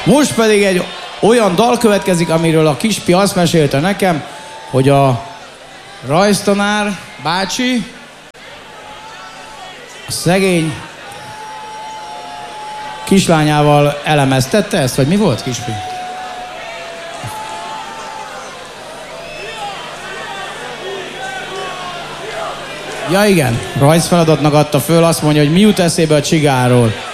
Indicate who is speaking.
Speaker 1: Most pedig egy olyan dal következik, amiről a kispi azt mesélte nekem, hogy a rajztanár bácsi a szegény kislányával elemeztette ezt, vagy mi volt, kispi? Ja igen, rajzfeladatnak adta föl, azt mondja, hogy mi jut eszébe a csigáról.